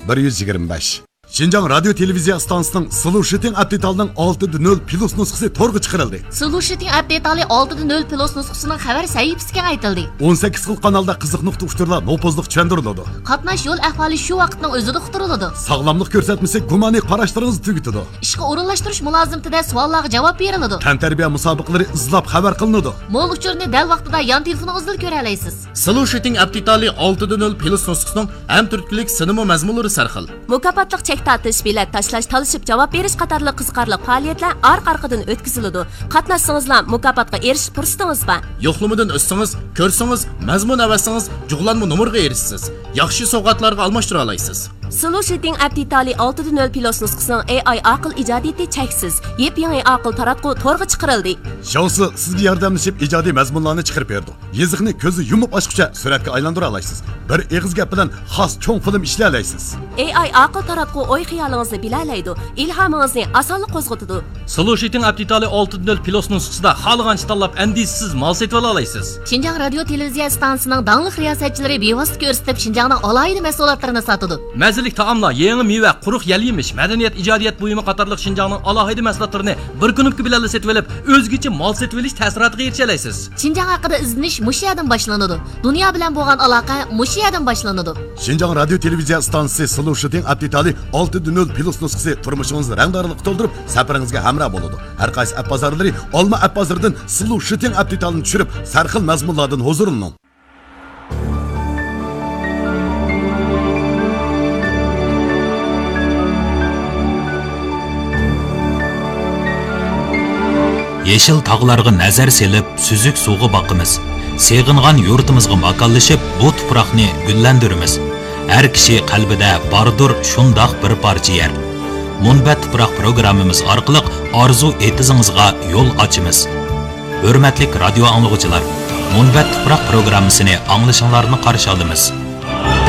125. Şinjan Radyo Televiziya Stansiyasının Solution Update'ning 6.0 plus nusxasi to'rga chiqarildi. Solution Update'ning 6.0 plus nusxasining xabar sahifasiga aytildi. 18 xil kanalda qiziq nuqta uchurlar nopozliq tushuntiriladi. Qatnash yo'l ahvoli shu vaqtning o'zida uqtiriladi. Sog'lomlik ko'rsatmasi gumaniy qarashlaringizni tugitadi. Ishga o'rinlashtirish mulozimtida savollarga javob beriladi. Tantarbiya musobaqalari izlab xabar qilinadi. Mo'l uchurni dal vaqtida yon telefoningizda ko'ra olasiz. Solution Update'ning 6.0 plus nusxasining ham turklik sinema mazmunlari sarxil. Mukofotliq tatish, bilet tashlash, talishib javob berish qatorli qiziqarli faoliyatlar orqa-orqadan o'tkaziladi. Qatnashsangizlar mukofotga erishish fursatingiz bor. Yo'qlamadan o'tsangiz, ko'rsangiz, mazmun avasangiz, jug'lanma nomerga erishsiz. Yaxshi sovg'atlarga almashtira olasiz. Solution Update'ning 6.0 plus nusxasining AI aql ijodiyati cheksiz. Yep-yangi aql taratqu to'rga chiqarildi. Shousi sizga yordamlashib ijodiy mazmunlarni chiqarib berdi. Yeziqni ko'zi yumib ochguncha suratga aylantira olasiz. Bir eg'iz gap bilan xos cho'ng film ishlay olasiz. AI aql taratqu o'y xiyolingizni bilalaydi, ilhomingizni osonlik qo'zg'atadi. Solution Update'ning 6.0 plus nusxasida xohlagancha tanlab andisiz mal setib olasiz. Şinjan Radyo Televiziya stansiyasining dangliq riyosatchilari bevosita ko'rsatib Şinjanning alohida mahsulotlarini sotadi. Mazalik taomlar, yangi meva, quruq yal yemish, madaniyat, ijodiyat buyumi qatorliq Şinjanning alohida mahsulotlarini bir kunlik bilan setib olib, o'zgacha mal setib olish ta'siriga erisha olasiz. Şinjan haqida izlanish mush yerdan boshlanadi. Dunyo bilan bo'lgan aloqa mush yerdan boshlanadi. Şinjan Radyo Televiziya stansiyasi Solution Update'ning 6.0 plus nusxasi turmushingizni rangdorlik to'ldirib, safaringizga hamroh bo'ladi. Har qaysi app bozorlari Olma app bozoridan Solution Update'ni tushirib, sarxil mazmunlardan huzurilaning. Yeşil tağlarga nazar selib, süzük suğu baqimiz. Seg'ingan yurtimizga makallashib, bu tuproqni gullandiramiz. Her kishi qalbida bardur shundoq bir parcha yer. Munbat tuproq programmamiz orqali orzu etizingizga yo'l ochamiz. Hurmatli radio anglag'uchilar, Munbat tuproq programmasini anglashinglarni qarshi olamiz.